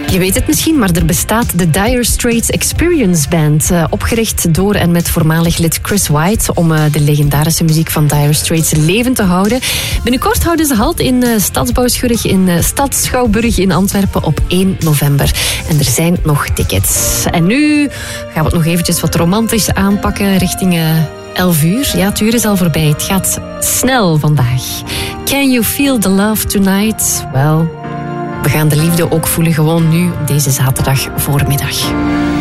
Je weet het misschien, maar er bestaat de Dire Straits Experience Band. Opgericht door en met voormalig lid Chris White om de legendarische muziek van Dire Straits levend te houden. Binnenkort houden ze halt in Stadsbouwschurk in Stad in Antwerpen op 1 november. En er zijn nog tickets. En nu gaan we het nog eventjes wat romantisch aanpakken richting 11 uur. Ja, het uur is al voorbij. Het gaat snel vandaag. Can you feel the love tonight? Wel, we gaan de liefde ook voelen gewoon nu, deze zaterdag voormiddag.